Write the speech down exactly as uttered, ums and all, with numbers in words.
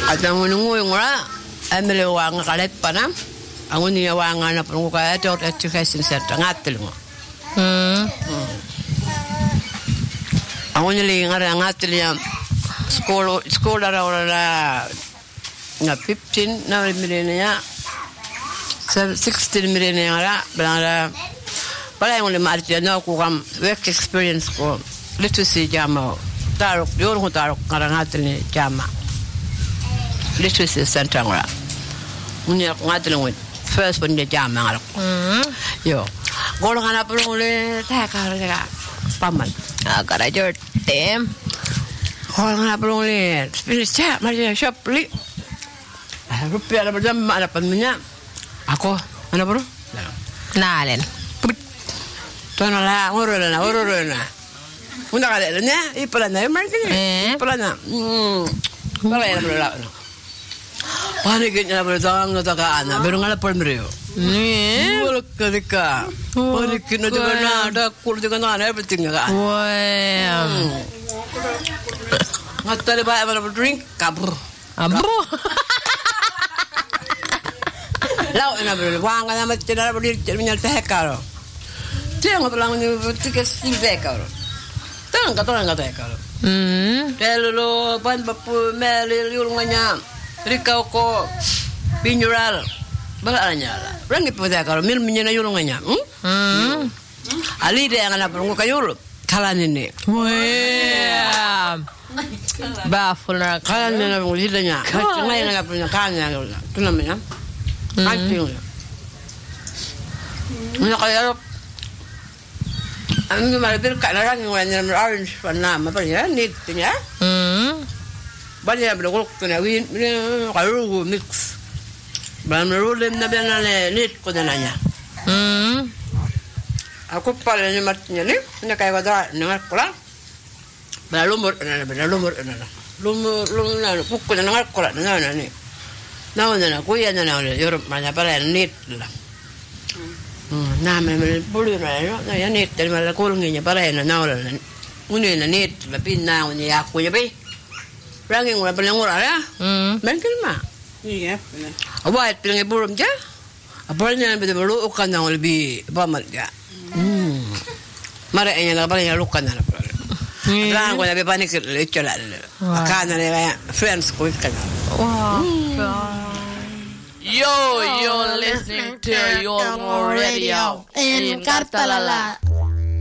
Ata ngungu ngora amele wanga kalet panam. Anguni wanga na pungu ka dot education center ngatel ngo. Hmm. Anguni li ngara ngatel ya sekolah sekolah ora nga fifteen na milenia sixteen milenia la bala bala ngole marti na ko kam work experience ko literacy jama tarok yor ko tarok ngara ngatel ni jama literacy center ngora munya ngatel ngo first one jama ngara yo golo ngana pulule ta ka ka paman agara jorte golo ngana pulule spirit cha maria shopli rupiah ada berjam ada pennya aku mana bro nalen tuan lah ngorona ngorona unda kale nya ipalana martin ipalana hmm bala ya bro la pane ke nya bro tang no taka ana pero ngala por mrio ni wala kadika pane ke no de na da kul de na everything ga wow ngatale ba ba drink kabur abro Lau na bro, wanga na matira bro, terminal teh karo. Tiang apa lang ni tiket sim teh karo. Tang kata orang kata karo. Hmm. Telo pan bapu meli yulungnya. Rikau ko binjural. Bala nyala. Rangi pada karo mil minyana yulungnya. Hmm. Ali dia ngana bro kayul. Kalan ini. Wah. Bafulna kalan ni bro hidanya. Ngai ngana punya kannya. Tu namanya. Anjing. Mana kaya Ang malapit ka na lang yung orange na apa ya neat ya. Hmm. Banyak berlaku kena win kalau mix. Bahan rolem na biar neat ko na nanya. Hmm. Aku paling ni matnya ni, ni kaya wadra nengar kola. Balumur na balumur na. Lumur lumur na pukul na nengar kola na na ni. Nah, na kuya na na Europe mana para neat lah. Hmm, na me bulu na no, na ya neat del mala kulnginya para na na la. Uni na neat la pin na uni ya kuya be. Rangi ngora pelengura ya. Hmm, mungkin mah. Iya, benar. Awat pelengi burum ja. Apalnya be bulu ukan na lebih pamal ja. Hmm. Mara enya na paling lukan na. Lang ko na be panik le chola. Akana le friends ko kan. Wow. Yo, you're listening to your radio in Cartalala.